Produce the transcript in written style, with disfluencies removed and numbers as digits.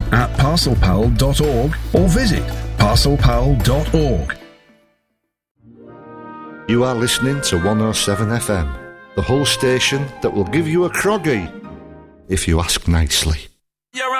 at parcelpal.org or visit parcelpal.org. You are listening to 107 FM, the whole station that will give you a croggy, if you ask nicely.